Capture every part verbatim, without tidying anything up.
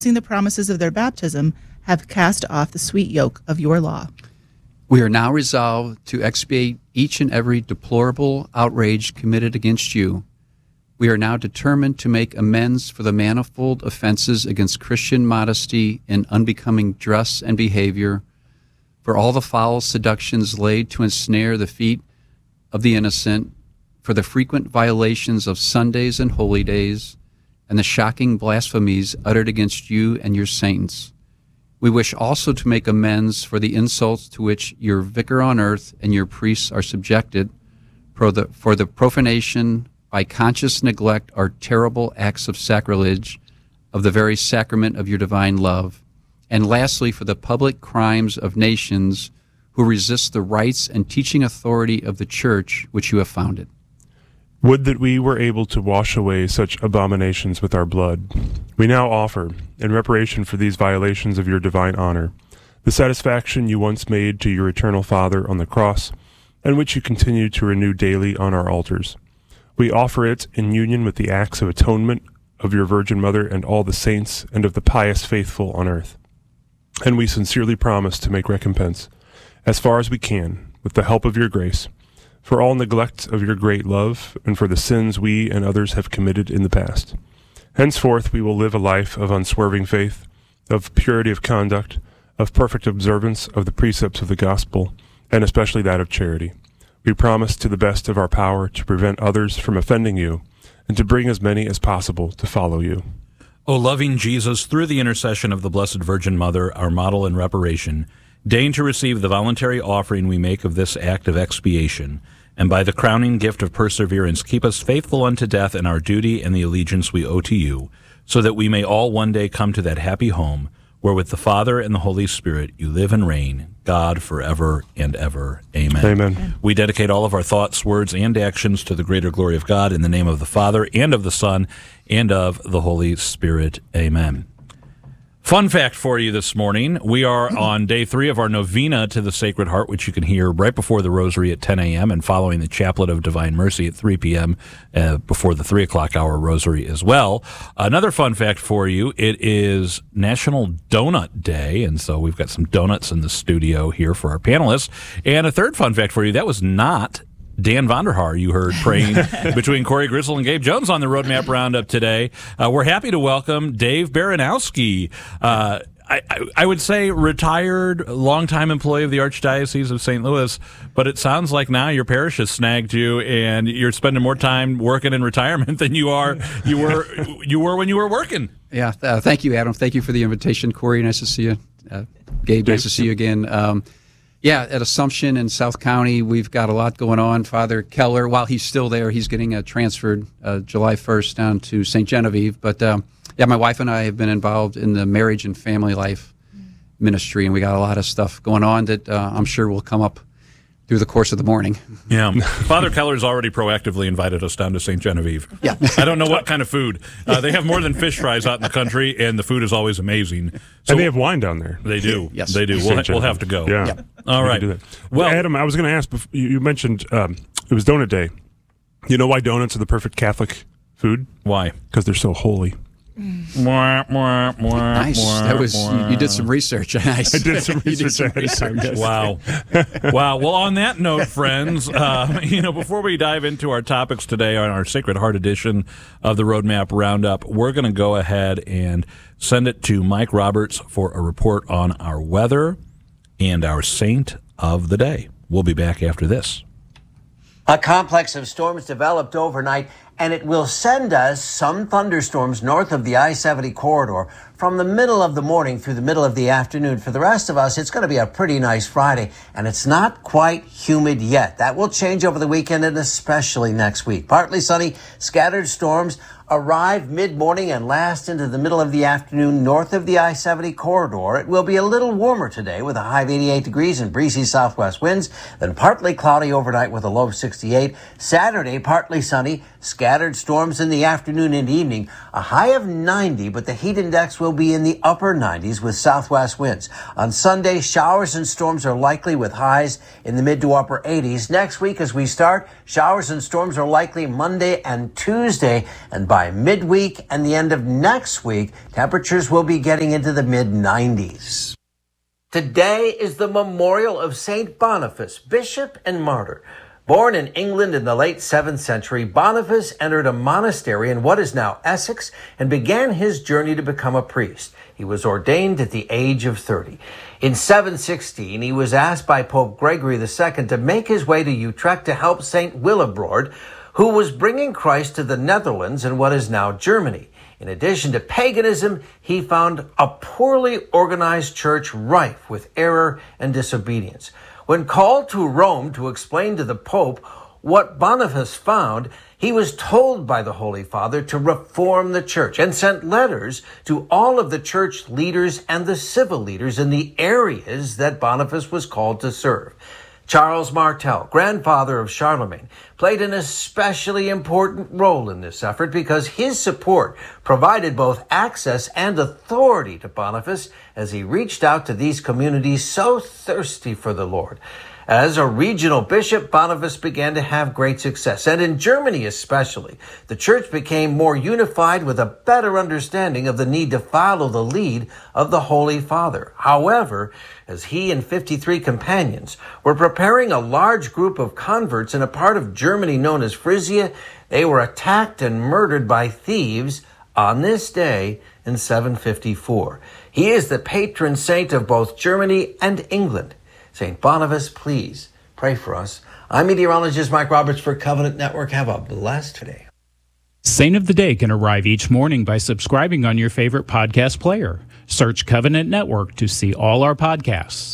the promises of their baptism, have cast off the sweet yoke of your law. We are now resolved to expiate each and every deplorable outrage committed against you. We are now determined to make amends for the manifold offenses against Christian modesty in unbecoming dress and behavior, for all the foul seductions laid to ensnare the feet of the innocent, for the frequent violations of Sundays and holy days, and the shocking blasphemies uttered against you and your saints. We wish also to make amends for the insults to which your vicar on earth and your priests are subjected, for the, for the profanation by conscious neglect or terrible acts of sacrilege of the very sacrament of your divine love, and lastly for the public crimes of nations who resist the rights and teaching authority of the Church which you have founded. Would that we were able to wash away such abominations with our blood. We now offer, in reparation for these violations of your divine honor, the satisfaction you once made to your eternal Father on the cross, and which you continue to renew daily on our altars. We offer it in union with the acts of atonement of your Virgin Mother and all the saints and of the pious faithful on earth. And we sincerely promise to make recompense, as far as we can, with the help of your grace, for all neglect of your great love, and for the sins we and others have committed in the past. Henceforth we will live a life of unswerving faith, of purity of conduct, of perfect observance of the precepts of the gospel, and especially that of charity. We promise to the best of our power to prevent others from offending you, and to bring as many as possible to follow you. O loving Jesus, through the intercession of the Blessed Virgin Mother, our model in reparation, deign to receive the voluntary offering we make of this act of expiation, and by the crowning gift of perseverance keep us faithful unto death in our duty and the allegiance we owe to you, so that we may all one day come to that happy home, where with the Father and the Holy Spirit you live and reign, God forever and ever. Amen. Amen. We dedicate all of our thoughts, words, and actions to the greater glory of God in the name of the Father and of the Son and of the Holy Spirit. Amen. Fun fact for you this morning, we are on day three of our novena to the Sacred Heart, which you can hear right before the Rosary at ten a.m. and following the Chaplet of Divine Mercy at three p.m. Uh, before the three o'clock hour Rosary as well. Another fun fact for you, it is National Donut Day, and so we've got some donuts in the studio here for our panelists. And a third fun fact for you, that was not Dan Vonderhaar, you heard praying between Corey Gristle and Gabe Jones on the Roadmap Roundup today. Uh, we're happy to welcome Dave Baranowski. Uh, I, I, I would say retired, longtime employee of the Archdiocese of Saint Louis, but it sounds like now your parish has snagged you and you're spending more time working in retirement than you are you were you were when you were working. Yeah, uh, thank you, Adam. Thank you for the invitation, Corey. Nice to see you. Uh, Gabe, nice to see you again. Um, Yeah, at Assumption in South County, we've got a lot going on. Father Keller, while he's still there, he's getting uh, transferred uh, July first down to Saint Genevieve. But, um, yeah, my wife and I have been involved in the marriage and family life ministry, and we got a lot of stuff going on that uh, I'm sure will come up through the course of the morning. Yeah. Father Keller's already proactively invited us down to Saint Genevieve. Yeah. I don't know what kind of food. Uh, they have more than fish fries out in the country, and the food is always amazing. So and they have wine down there. They do. Yes. They do. We'll, we'll have to go. Yeah. Yeah. All We right. can do that. Well, Adam, I was going to ask, bef- you you mentioned um, it was Donut Day. You know why donuts are the perfect Catholic food? why? Because they're so holy. Mwah, mwah, mwah, Nice. mwah, That was mwah. you, you did some research. Nice. I did some You did research some ahead of time, research. yes. Wow. Wow. Well, on that note, friends, uh, you know, before we dive into our topics today on our Sacred Heart edition of the Roadmap Roundup, we're going to go ahead and send it to Mike Roberts for a report on our weather and our saint of the day. We'll be back after this. A complex of storms developed overnight, and it will send us some thunderstorms north of the I seventy corridor from the middle of the morning through the middle of the afternoon. For the rest of us, it's going to be a pretty nice Friday, and it's not quite humid yet. That will change over the weekend and especially next week. Partly sunny, scattered storms arrive mid-morning and last into the middle of the afternoon north of the I seventy corridor. It will be a little warmer today with a high of eighty-eight degrees and breezy southwest winds, then partly cloudy overnight with a low of sixty-eight. Saturday, partly sunny, scattered storms in the afternoon and evening, a high of ninety, but the heat index will be in the upper nineties with southwest winds. On Sunday, showers and storms are likely with highs in the mid to upper eighties. Next week as we start, showers and storms are likely Monday and Tuesday, and by by midweek and the end of next week, temperatures will be getting into the mid nineties. Today is the memorial of Saint Boniface, bishop and martyr. Born in England in the late seventh century, Boniface entered a monastery in what is now Essex and began his journey to become a priest. He was ordained at the age of thirty. In seven sixteen, he was asked by Pope Gregory the Second to make his way to Utrecht to help Saint Willibrord, who was bringing Christ to the Netherlands in what is now Germany. In addition to paganism, he found a poorly organized church rife with error and disobedience. When called to Rome to explain to the Pope what Boniface found, he was told by the Holy Father to reform the church and sent letters to all of the church leaders and the civil leaders in the areas that Boniface was called to serve. Charles Martel, grandfather of Charlemagne, played an especially important role in this effort because his support provided both access and authority to Boniface as he reached out to these communities so thirsty for the Lord. As a regional bishop, Boniface began to have great success, and in Germany especially, the church became more unified with a better understanding of the need to follow the lead of the Holy Father. However, as he and fifty-three companions were preparing a large group of converts in a part of Germany known as Frisia, they were attacked and murdered by thieves on this day in seven fifty-four. He is the patron saint of both Germany and England. Saint Boniface, please pray for us. I'm meteorologist Mike Roberts for Covenant Network. Have a blessed day. Saint of the Day can arrive each morning by subscribing on your favorite podcast player. Search Covenant Network to see all our podcasts.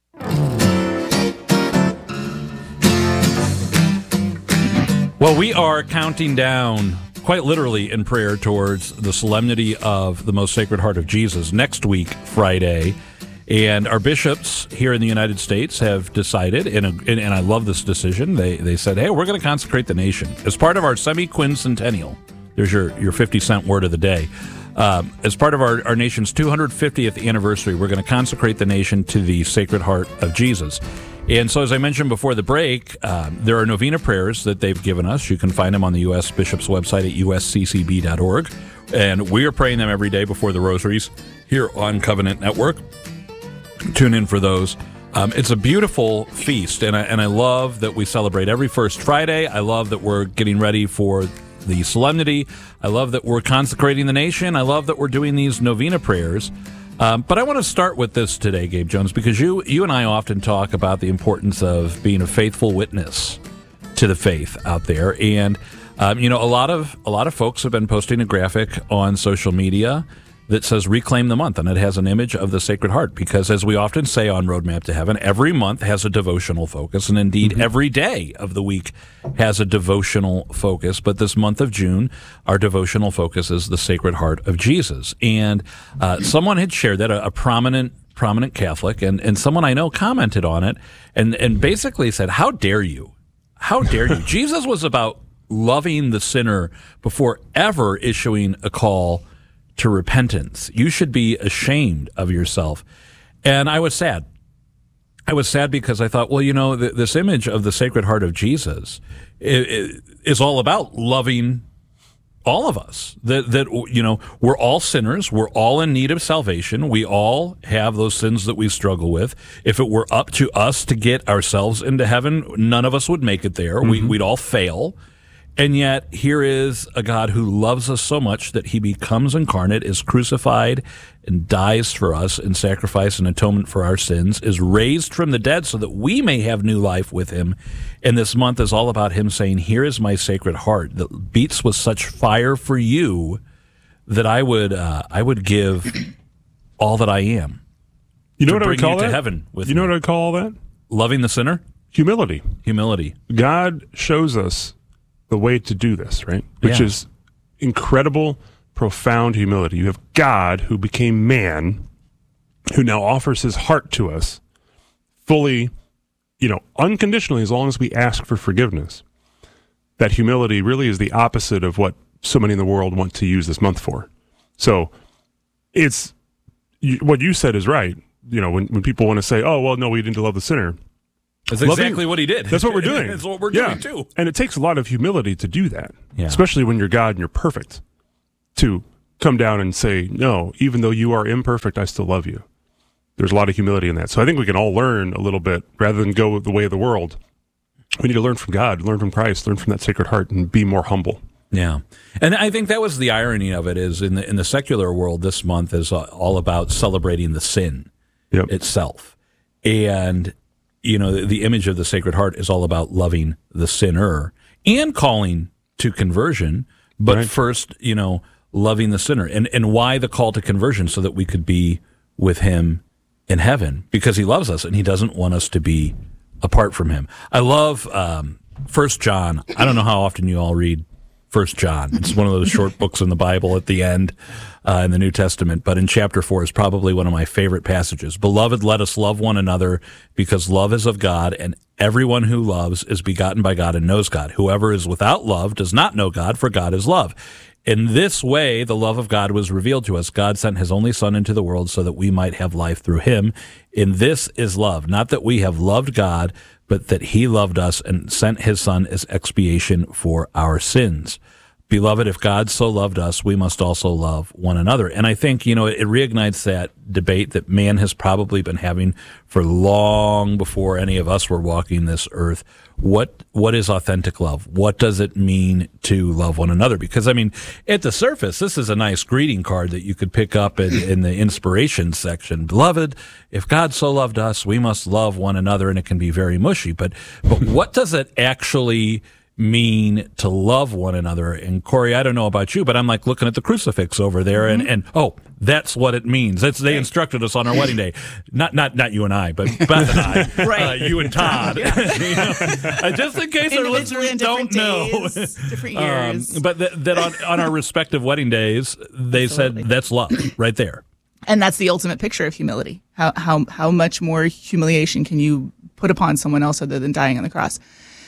Well, we are counting down, quite literally in prayer, towards the solemnity of the Most Sacred Heart of Jesus next week, Friday. And our bishops here in the United States have decided, and, and, and I love this decision, they they said, hey, we're going to consecrate the nation. As part of our semi-quincentennial, there's your, your fifty cent word of the day. Um, as part of our, our nation's two hundred fiftieth anniversary, we're going to consecrate the nation to the Sacred Heart of Jesus. And so, as I mentioned before the break, um, there are novena prayers that they've given us. You can find them on the U S Bishop's website at U S C C B dot org. And we are praying them every day before the rosaries here on Covenant Network. Tune in for those. Um, it's a beautiful feast, and I, and I love that we celebrate every first Friday. I love that we're getting ready for the solemnity. I love that we're consecrating the nation. I love that we're doing these novena prayers. Um, but I want to start with this today, Gabe Jones, because you you and I often talk about the importance of being a faithful witness to the faith out there. And um, you know, a lot of a lot of folks have been posting a graphic on social media that says Reclaim the Month, and it has an image of the Sacred Heart, because as we often say on Roadmap to Heaven, every month has a devotional focus, and indeed mm-hmm. every day of the week has a devotional focus. But this month of June, our devotional focus is the Sacred Heart of Jesus. And uh, someone had shared that, a, a prominent prominent Catholic, and, and someone I know commented on it, and, and basically said, how dare you? How dare you? Jesus was about loving the sinner before ever issuing a call to repentance. You should be ashamed of yourself. And I was sad. I was sad because I thought, well, you know, th- this image of the Sacred Heart of Jesus is, is all about loving all of us. That, that, you know, we're all sinners. We're all in need of salvation. We all have those sins that we struggle with. If it were up to us to get ourselves into heaven, none of us would make it there. Mm-hmm. We, we'd all fail. And yet, here is a God who loves us so much that he becomes incarnate, is crucified, and dies for us in sacrifice and atonement for our sins, is raised from the dead so that we may have new life with him. And this month is all about him saying, here is my Sacred Heart that beats with such fire for you that I would uh, I would give all that I am. You know to what I would bring call you that? to heaven with you know me. what I would call all that? Loving the sinner? Humility. Humility. God shows us the way to do this, right? Which Yeah. is incredible, profound humility. You have God who became man, who now offers his heart to us fully, you know, unconditionally, as long as we ask for forgiveness. That humility really is the opposite of what so many in the world want to use this month for. So it's, you, what you said is right. You know, when, when people want to say, oh, well, no, we didn't love the sinner. That's Loving, exactly what he did. That's what we're doing. That's what we're yeah. doing, too. And it takes a lot of humility to do that, Yeah. especially when you're God and you're perfect. to come down and say, no, even though you are imperfect, I still love you. There's a lot of humility in that. So I think we can all learn a little bit rather than go the way of the world. We need to learn from God, learn from Christ, learn from that Sacred Heart, and be more humble. Yeah, and I think that was the irony of it. Is in the in the secular world, this month is all about celebrating the sin Yep. itself, and you know the, the image of the Sacred Heart is all about loving the sinner and calling to conversion. But Right. first, you know, loving the sinner, and and why the call to conversion, so that we could be with Him in heaven, because He loves us and He doesn't want us to be apart from Him. I love um, First John. I don't know how often you all read First John. It's one of those short books in the Bible at the end uh, in the New Testament, but in chapter four is probably one of my favorite passages. Beloved, let us love one another, because love is of God, and everyone who loves is begotten by God and knows God. Whoever is without love does not know God, for God is love. In this way, the love of God was revealed to us. God sent His only Son into the world so that we might have life through Him. In this is love, not that we have loved God, but that He loved us and sent His Son as expiation for our sins. Beloved, if God so loved us, we must also love one another. And I think, you know, it reignites that debate that man has probably been having for long before any of us were walking this earth. What what is authentic love? What does it mean to love one another? Because, I mean, at the surface, this is a nice greeting card that you could pick up in, in the inspiration section. Beloved, if God so loved us, we must love one another, and it can be very mushy. But but what does it actually mean to love one another? And Corey, I don't know about you, but I'm like looking at the crucifix over there, and, and oh, that's what it means. That's, they instructed us on our wedding day. Not not not you and I, but Beth and I, Right. uh, you and Todd. You know, uh, just in case our Individually listeners in don't different know. days, different Um, years. but that, that on, on our respective wedding days, they Absolutely. said that's love right there. And that's the ultimate picture of humility. How how how much more humiliation can you put upon someone else other than dying on the cross?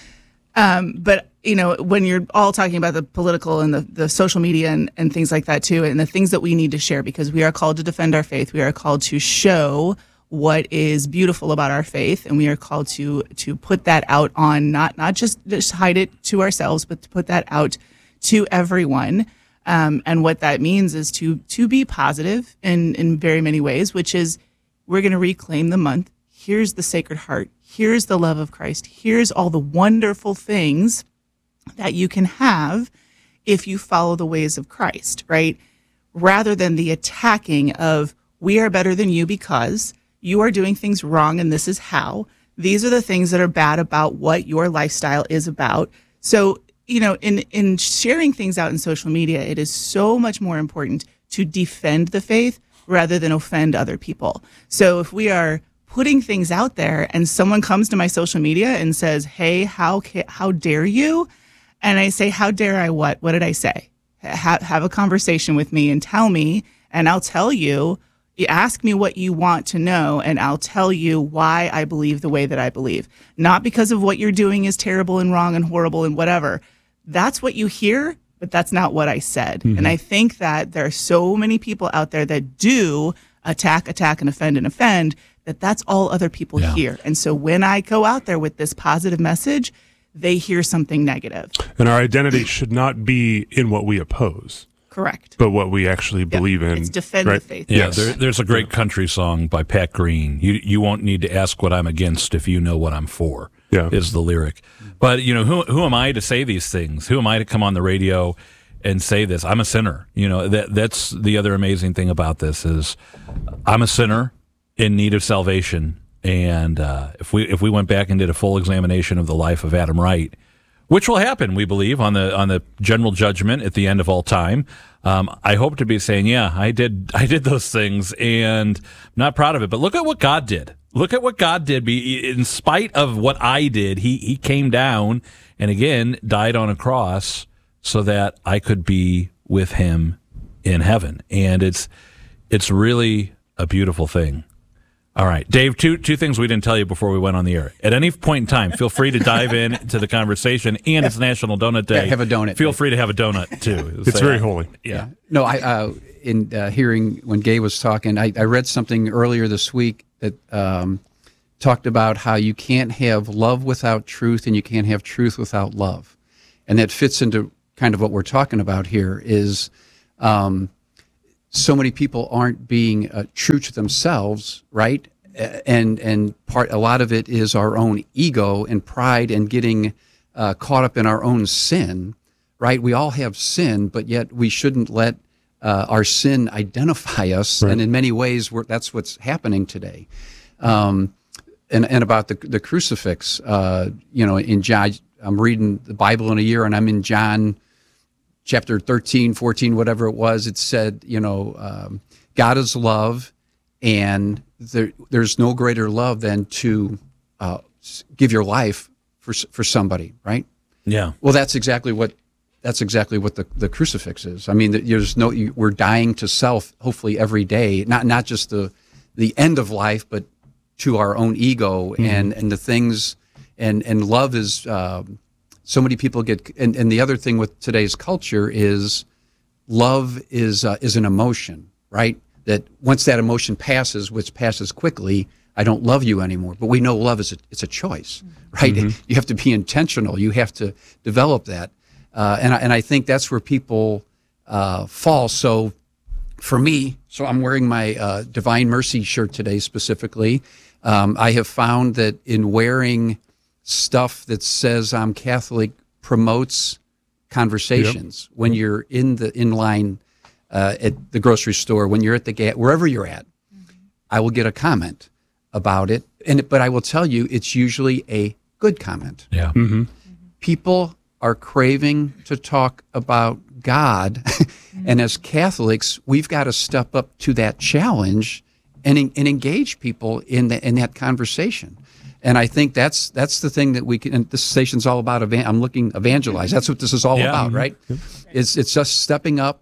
Um, but you know, when you're all talking about the political and the, the social media and, and things like that too, and the things that we need to share, because we are called to defend our faith, we are called to show what is beautiful about our faith, and we are called to to put that out on, not not just just hide it to ourselves, but to put that out to everyone. Um, and what that means is to to be positive in in very many ways, which is we're going to reclaim the month. Here's the Sacred Heart. Here's the love of Christ. Here's all the wonderful things that you can have if you follow the ways of Christ, right? Rather than the attacking of, we are better than you because you are doing things wrong and this is how. These are the things that are bad about what your lifestyle is about. So, you know, in, in sharing things out in social media, it is so much more important to defend the faith rather than offend other people. So if we are putting things out there and someone comes to my social media and says, hey, how ca- how dare you? And I say, how dare I what? What did I say? Ha- have a conversation with me and tell me, and I'll tell you. You ask me what you want to know, and I'll tell you why I believe the way that I believe. Not because of what you're doing is terrible and wrong and horrible and whatever. That's what you hear, but that's not what I said. Mm-hmm. And I think that there are so many people out there that do attack, attack, and offend and offend, that that's all other people Yeah. hear. And so when I go out there with this positive message, they hear something negative. And our identity should not be in what we oppose, Correct. but what we actually believe in. It's defend right? the faith. Yeah, Yes. there, there's a great country song by Pat Green. You you won't need to ask what I'm against if you know what I'm for. Yeah. Is the lyric. But you know, who who am I to say these things? Who am I to come on the radio and say this? I'm a sinner. You know, that that's the other amazing thing about this is I'm a sinner in need of salvation. And uh, if we if we went back and did a full examination of the life of Adam Wright, which will happen, we believe, on the on the general judgment at the end of all time, um, I hope to be saying, yeah, I did I did those things, and I'm not proud of it. But look at what God did. Look at what God did. Be in spite of what I did, he he came down and again died on a cross so that I could be with Him in heaven. And it's it's really a beautiful thing. All right, Dave, two two things we didn't tell you before we went on the air. At any point in time, feel free to dive in to the conversation, and it's National Donut Day. Yeah, have a donut. Feel free to have a donut, too. It's Say, very uh, holy. Yeah. No, I uh, in uh, hearing when Gay was talking, I, I read something earlier this week that um, talked about how you can't have love without truth, and you can't have truth without love, and that fits into kind of what we're talking about here. Is um, so many people aren't being uh, true to themselves, right? And and part a lot of it is our own ego and pride and getting uh, caught up in our own sin, right? We all have sin, but yet we shouldn't let uh, our sin identify us. Right. And in many ways, we're, that's what's happening today. Um, and and about the the crucifix, uh, you know, in John, I'm reading the Bible in a year, and I'm in John chapter thirteen, fourteen, whatever it was. It said, you know, um, God is love, and there, there's no greater love than to uh, give your life for for somebody, right? Yeah. Well, that's exactly what that's exactly what the, the crucifix is. I mean, there's no you, we're dying to self, hopefully every day, not not just the the end of life, but to our own ego mm-hmm. and and the things and and love is. Um, so many people get and, and the other thing with today's culture is love is uh, is an emotion, right? That once that emotion passes, which passes quickly, I don't love you anymore. But we know love is a, it's a choice, right? Mm-hmm. You have to be intentional. You have to develop that, uh, and I, and I think that's where people uh, fall. So for me, so I'm wearing my uh, Divine Mercy shirt today specifically. Um, I have found that in wearing stuff that says I'm Catholic promotes conversations yep. when you're in the in line. Uh, at the grocery store, when you're at the gas, wherever you're at, mm-hmm. I will get a comment about it. And but I will tell you, it's usually a good comment. Yeah. Mm-hmm. People are craving to talk about God, mm-hmm. and as Catholics, we've got to step up to that challenge and and engage people in the, in that conversation. And I think that's that's the thing that we can. And this station's all about. Evan, I'm looking evangelize. That's what this is all yeah. about, right? Mm-hmm. It's it's just stepping up.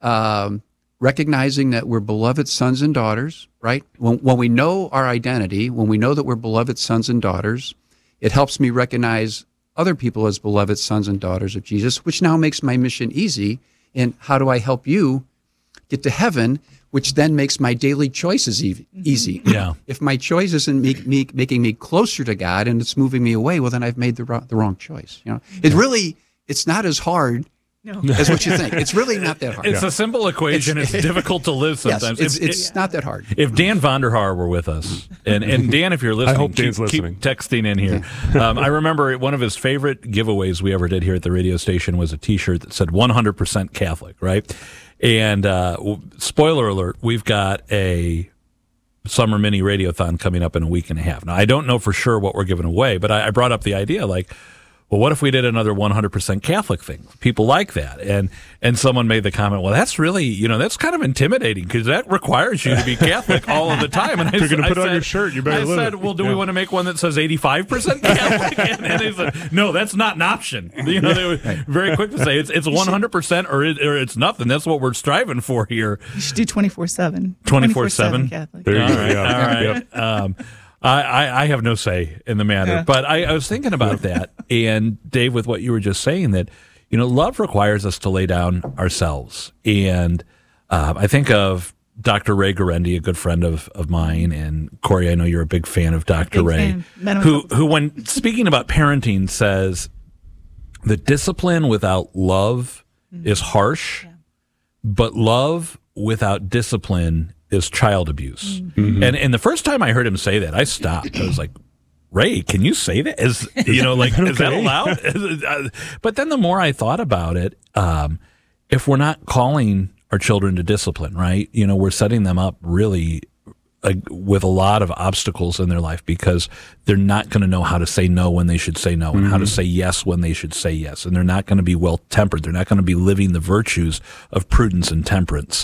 Um, recognizing that we're beloved sons and daughters, right? When, when we know our identity, when we know that we're beloved sons and daughters, it helps me recognize other people as beloved sons and daughters of Jesus, which now makes my mission easy. And how do I help you get to heaven, which then makes my daily choices e- easy. Yeah. If my choice isn't make, me, making me closer to God and it's moving me away, well, then I've made the, ro- the wrong choice. You know, it really, it's not as hard No. That's what you think. It's really not that hard. It's yeah. a simple equation. It's, it's difficult to live sometimes. Yes, it's if, it's if, not that hard. If Dan Vonderhaar were with us, and, and Dan, if you're listening, I hope keep, Dan's listening. keep texting in here. Um, I remember one of his favorite giveaways we ever did here at the radio station was a T-shirt that said one hundred percent Catholic, right? And uh, spoiler alert, we've got a summer mini radiothon coming up in a week and a half. Now, I don't know for sure what we're giving away, but I, I brought up the idea like, well, what if we did another one hundred percent Catholic thing? People like that. And and someone made the comment, well, that's really, you know, that's kind of intimidating because that requires you to be Catholic all of the time. And if you're going to put I on said, your shirt, you better I live said, it. well, do yeah. we want to make one that says eighty-five percent Catholic? and, and they said, no, that's not an option. You know, they were very quick to say it's it's one hundred percent or, it, or it's nothing. That's what we're striving for here. You should do twenty-four seven. twenty-four seven Catholic. There you all go. right, Yeah. all right. Yep. Um, I, I, I have no say in the matter, Yeah. but I, I was thinking about that. And Dave, with what you were just saying, that, you know, love requires us to lay down ourselves. And uh, I think of Doctor Ray Guarendi, a good friend of, of mine, and Corey, I know you're a big fan of Doctor Big Ray, fan. Met him a who, couple who, when speaking about parenting, says the discipline without love mm-hmm. is harsh, yeah. but love without discipline is child abuse. Mm-hmm. And and the first time I heard him say that, I stopped. I was like, Ray, can you say that? Is you know, like, okay. Is that allowed? But then the more I thought about it, um, if we're not calling our children to discipline, right? You know, we're setting them up really uh, with a lot of obstacles in their life because they're not going to know how to say no when they should say no and mm-hmm. how to say yes when they should say yes. And they're not going to be well-tempered. They're not going to be living the virtues of prudence and temperance.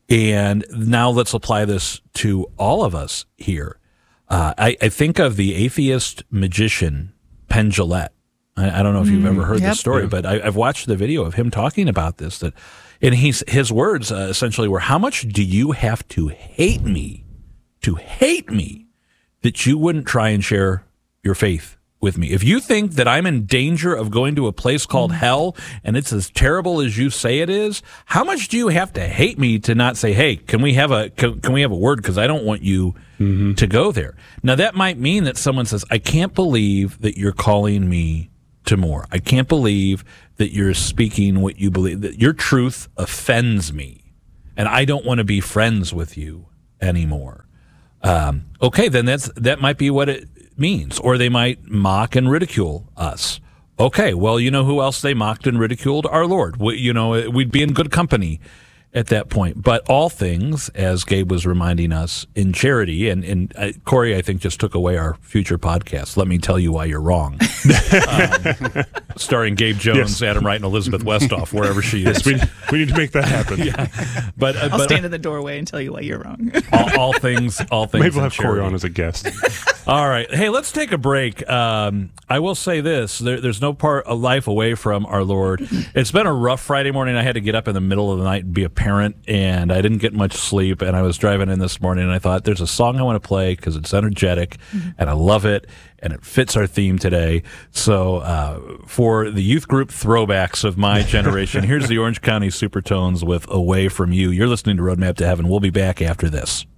And now let's apply this to all of us here. Uh, I, I think of the atheist magician, Penn Jillette. I, I don't know if you've ever heard yep. this story, yeah. but I, I've watched the video of him talking about this. That, and he's, his words uh, essentially were, how much do you have to hate me, to hate me, that you wouldn't try and share your faith with me? If you think that I'm in danger of going to a place called mm-hmm. hell and it's as terrible as you say it is, how much do you have to hate me to not say, hey, can we have a can, can we have a word because I don't want you mm-hmm. to go there? Now, that might mean that someone says, I can't believe that you're calling me to more. I can't believe that you're speaking what you believe, that your truth offends me. and I don't want to be friends with you anymore. Um, okay, then that's that might be what it means. Or they might mock and ridicule us. Okay, well, you know who else they mocked and ridiculed? Our Lord. We, you know, we'd be in good company at that point. But all things, as Gabe was reminding us, in charity, and, and uh, Corey, I think, just took away our future podcast. Let me tell you why you're wrong. um, starring Gabe Jones, yes. Adam Wright, and Elizabeth Westhoff, wherever she is. Yes, we, we need to make that happen. yeah. But, uh, I'll but, stand in the doorway and tell you why you're wrong. all, all things, all things. Maybe we'll have charity. Corey on as a guest. All right. Hey, let's take a break. Um, I will say this. There, there's no part of life away from our Lord. It's been a rough Friday morning. I had to get up in the middle of the night and be a parent, and I didn't get much sleep, and I was driving in this morning, and I thought, there's a song I want to play because it's energetic, mm-hmm. and I love it, and it fits our theme today. So uh, for the youth group throwbacks of my generation, here's the Orange County Supertones with Away From You. You're listening to Roadmap to Heaven. We'll be back after this.